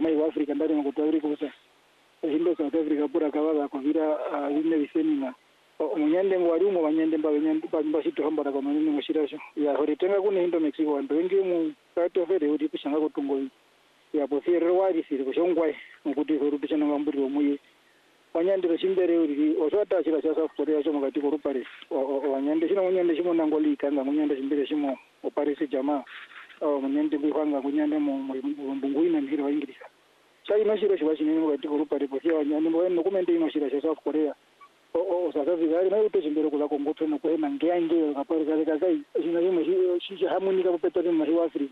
mai wa Africa ndari ngotawiri kusa hindo South Africa pura kawaga kovira ine bisemina umunyande ngwari umo banyande mbashito hambara kwa manene mushirasho ya horitenga kune hindo Mexico wandu wengi mu kato fere uri kushanga kutungo ya bofire wari siri kushongwa ngokuti uri kushanga ngamburi omuye wanyande beshimbere uri oswata chira cha South Korea cyo mugati ko rupare wanyande shino munyande shimo nangoli kanga munyande shimbere shimo oparisi jamaa munyande bihanga munyande mu mbunguina mpira wa Ingrisa sai mashiro shwa shinene mugati ko rupare bofire wanyande no kumende inoshira cha South Korea South Africa ari nayo toshimbere kula kongoto no kuhena ngeange kapari kale kazai shina yimo shi harmonika popetoni mu Africa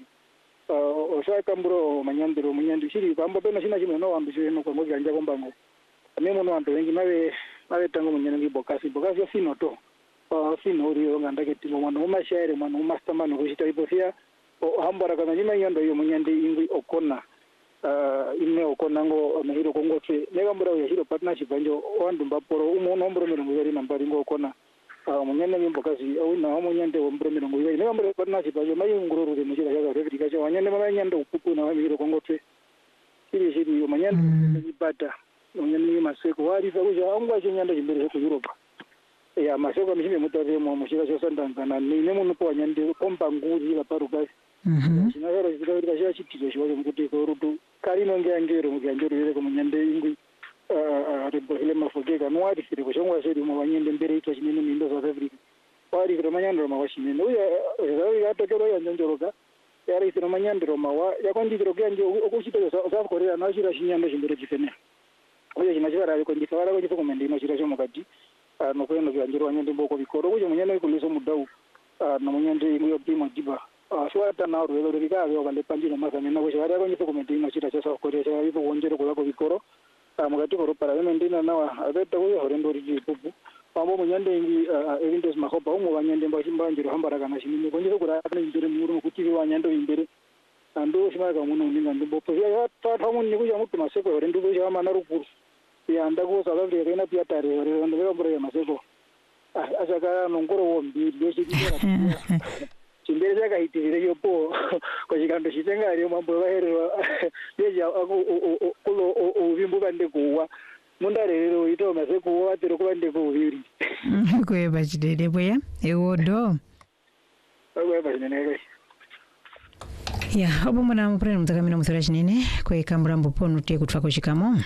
osaka mburo manyandiro munyandi shiri pambo pena shina shimo no ambisho no kongo ganja kombango amemo no ando wengi nawe tango munyandi bokasi fino to fino uri nganda ketimo mwana umashaire mwana umastamba no kushita ibofia hambara kana nyima yando yo munyandi ingwi okona ine okona ngo amehiro kongo tse nega mbura ya hiro partnership banjo wandu mbaporo umuntu mburo mirongo yari nambari ngo okona munyandi mbokazi awina munyandi mburo mirongo yari nega mbura partnership banjo mayi ngururu de mujira ya Africa cyo wanyandi manyandi upupu na amehiro kongo tse shiri munyandi ibata munyandi maseko wari sakuja angwa chinyanda chimbere ku Europe ya maseko mishime mutave mu mushira cyo sandangana ni nemuntu po wanyandi komba nguri la paruka sinagara zira zira chitiro cyo mukuti ko rutu karino ngangero mugangero ko munyande ingwi rebo ile mafogeka nwari kire ko shongwa seri mu wanyande mbere ito chinene mindo South Africa wari kire manyandro mawashine uya zawi atokero yanjoroka yari kire manyandro mawa yakondikiro kanje okuchita South Korea na shira shinyando chimbere chifene uya chinachara ko ndikawara ko chifoko mende ino shira cyo mukati no kweno kyanjiro wanyande mboko bikoro uya munyande kuliso mudau no munyande ingwi optimo diba swata na ro ro rika yo kale panjino masane na kushara ko nyifoko mende ino shira cyo South Korea cyo yipo wonjero ko bikoro mugati ko para mende na nawa abeta ko horendo ri pupu pambo munyande ingi evindes makopa umo wanyande mbashimbanjiro hambara kana shimini ko nyifoko ra kana indire muru kuti wanyando imbere ando shimaga muno ninga ndimbo ya tata munni kuja mutu maseko horendo ko jama na rukuru ya ndako South Africa ina pia tare horendo ko mbere maseko asaka nongoro wombi lyoshi kira chimbere chaka hitirire yopo ko chikando chitenga ari mambo baherwa yeja kulo uvimbu bande kuwa mundarero ito maseko watero ko bande ko uviri ko yebachidede boya ewodo ko yebachidede ya obo mwana mpre mutakamina musara chinene ko ikambura mbopono tie kutwa ko chikamo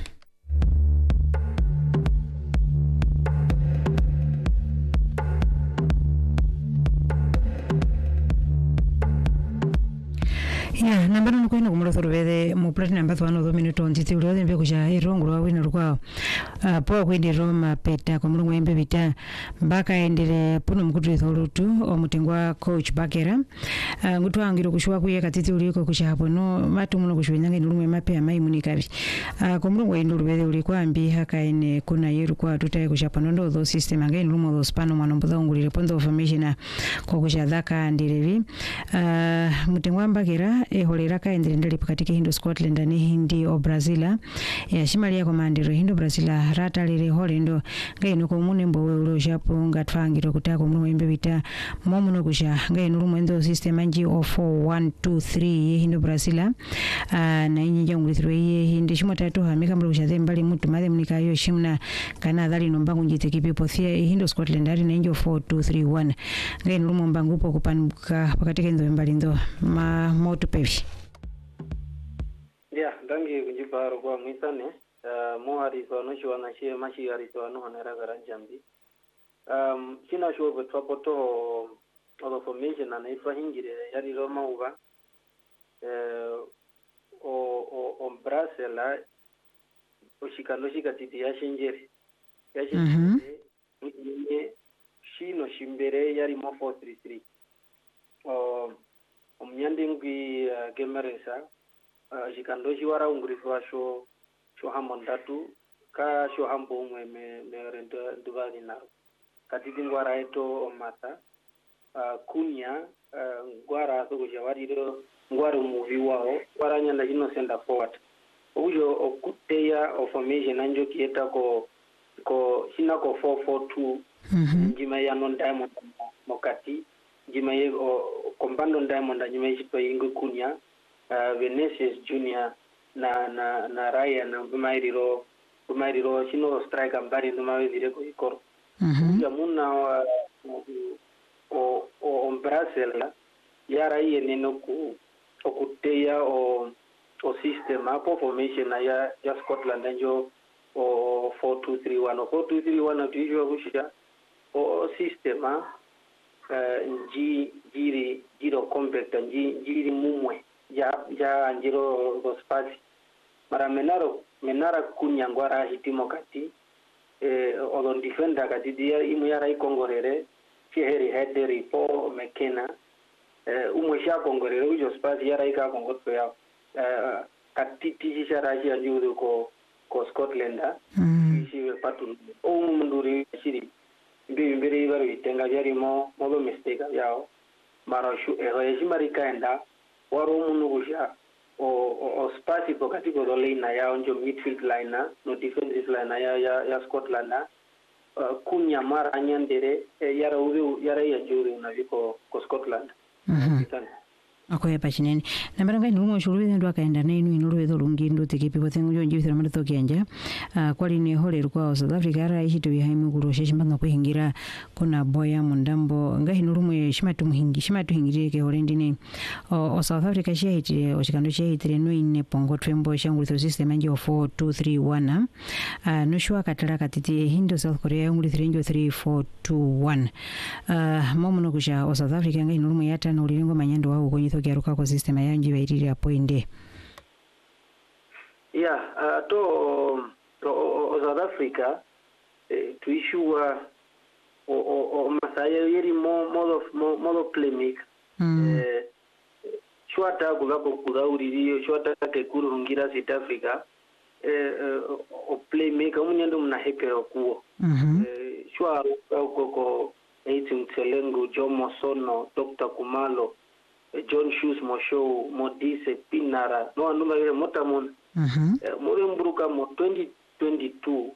ya nambano nukwina kumulosoro vede mu platinum bath 1 minute on titi ulode mbe kuja irongo wa wina rukwa po kwindi Roma peta kwa mulungu embe bita mbaka endele puno mkutu tholutu omutengwa coach Bakera ngutu angiro kushwa kuye katiti uliko kusha hapo no matu muno kushwenyange nulume mape amai munikabi kwa mulungu endulu vede uliko ambi haka ene kuna yeru kwa tutaye kusha panondo tho system ange nulumo tho spano manomboza ungulire pondo formation kwa kusha dhaka ndirevi mutengwa Bakera holera ka endele pakati Hindu Scotland ni Hindi o Brazila ya shimalia komandiro Hindu Brazila rata lire holendo ngaino ko munembo we japo ngatwangiro kutako muno embe bita momuno kusha ngaino rumendo system anji o 4123 Hindu Brazila na inyi jangulithiro ye Hindi shimotatu hamika mlo kusha mbali mutu made munika yo shimna kana dhali nombangu njite kipipo thia Hindu Scotland ari na injo 4231 ngaino rumo mbangu po kupanuka pakati kendo mbali ndo ma moto pevi ya dangi kujibaro kwa mwisane muhari sono shwana shie mashi hari sono honera garanjambi sina sure but wapoto all formation na ifa hingire yari Roma uba o Brasela oshikano shikatiti yashinjere shino shimbere yari mo 433 omnyandingwi gemeresa shikando shiwara ungurifwa sho hamondatu ka sho hambo umwe me rendo duvani na katiti ngwara eto omata kunya ngwara so kujawariro ngwara movie wao ngwara nyanda senda forward ujo okuteya of formation anjo kieta ko sina ko 442 njima ya non diamond mokati njima ye kombando diamond njima yipo ingo kunya Vinicius Junior na Ryan bumairiro chino strike ambari ndumawezire ko ikoro ya munna o Brazil yara yene no ku okuteya o system apo formation ya Scotland njo o 4231 o 4231 tuijwa kushia o system jiro compact jiri mumwe ya njiro go space mara menara kunyangwara hitimo kati odon defender kati dia imu yara ikongorere chiheri hederi po mekena umwesha kongorere ujo space yara ika kongoto ya kati tisha raji anjudu ko Scotland isi patu munduri shiri mbiri baru itenga yarimo modo mistake yao mara shu ejimari kaenda waro munugusha o space pokati ko line yao njo midfield line no defensive line ya Scotland kunya mara anyandere yara yanjuri na viko ko Scotland akoya pachinene nambaranga ndumwe shulwe ndo akaenda nenu inulwe dolungi ndo tekepi pothengo njo njibithira mato kyenja kwali ne holer kwa South Africa ara ichito bihaimu kuroshe chimbanga kuhingira kuna boya mundambo ngahinulumwe shimatu hingire ke holendine o South Africa shihiti oshikando shihitire no ine pongo twembo shangulitho system anje 4231 no shwa katara katiti hindo South Korea ngulithire njo 3421 momuno kusha o South Africa ngahinulumwe yata no lirengo manyando wao kwenye thokiaruka kwa system yanji bairiri hapo inde to South Africa tuishua o masaya yeri modo polemic shwata kugako kudauririyo shwata ke kurungira South Africa o polemic umunyendo mnahepero kuo shwa ko Eitsimtselengu Jomo Sono Dr. Kumalo John Shoes Moshow Modise Pinara no anunga ile motamon muri mburuka mo 2022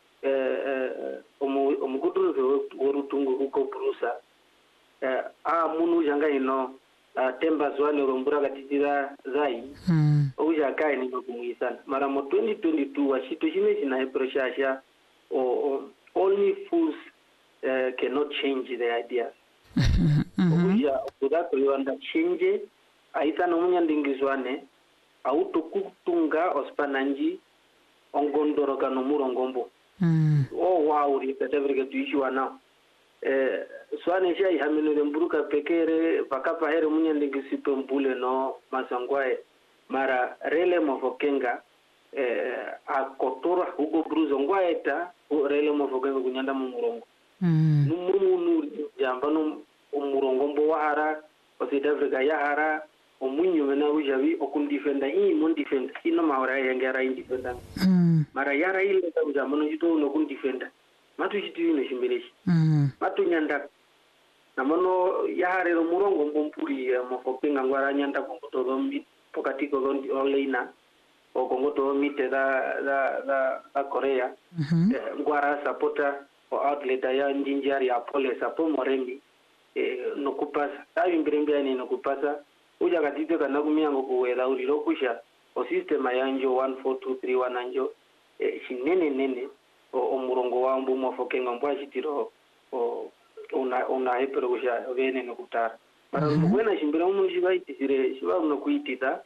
omuguduru worutungu uko Brusa munu janga ino temba zwane rombura katitira zai uja kai ni kumwisana mara mo 2022 washito shime sina heproshasha only fools cannot change the ideas uja kudato yanda change aita no munyandingizwane autokutunga ospananji ongondoro kanu murongombo wow ri tetevere tuishwa na swane sha ihamino mburuka pekere bakapa here munyandingisipe mbule no masangwae mara rele mofokenga akotora hugo bruzo ngwaeta rele mofokenga kunyanda mu murongo numuru jambano umurongombo wahara South Africa yahara omunyo mena ujabi okundifenda mon defend ino mawara yangara indifenda mara yara ile jambano jito no kundifenda matu jitu ino shimbeleshi matu nyanda namono yahare ro murongombo mpuri mofopenga ngwara nyanda kongoto dombi pokati ko oleina okongoto mite da Korea ngwara supporter o outlet ya njinjari ya pole sapo morembi no kupasa tayi mbirembe ni no kupasa uja katite kana kumiyango kuwela uliro kusha o system yanjo 14231 anjo shinene o murongo wambu mofokenga mbwa chitiro una hepero kusha bene no kutara mara mugwena shimbira umuntu shibayitisire shiba no kuitita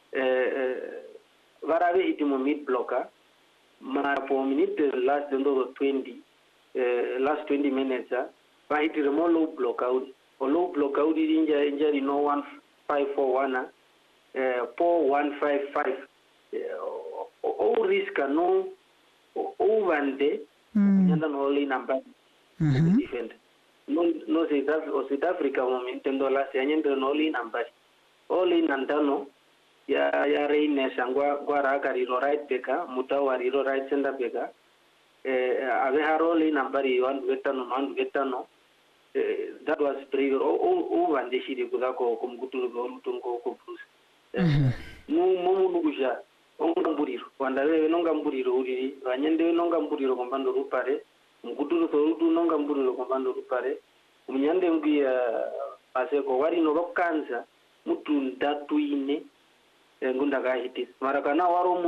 varabe hitimo mid blocker mara po minute last ndo 20 last 20 minutes bahitire mo low block out injari no 1541 4155 o risk no ovande nyanda no le number defend no South Africa momento ndo last yanyendo no le number ole nandano ya reine sangwa gwara kariro right beka mutawari right center beka ave harole nambari 1 that was brave over and shiri kudako kumguturu gorutungo ko plus mu nugusha ongamburiro wandawe nongamburiro uri banyende nongamburiro kombando rupare mguturu torudu nongamburiro kombando rupare umunyande ngiya aseko wari no rokanza mutu ndatuine ngunda ka hitis mara kana waro